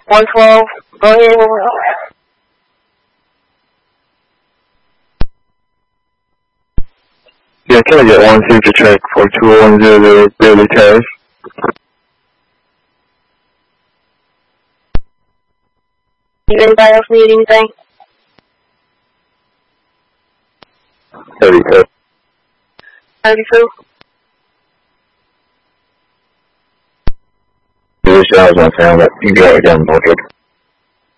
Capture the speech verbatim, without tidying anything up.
one twelve, go ahead. Yeah, can I get one signature check for two one zero zero Bailey Terrace? Does anybody else need anything? thirty-two. thirty-two. This is my family. You got it down, okay.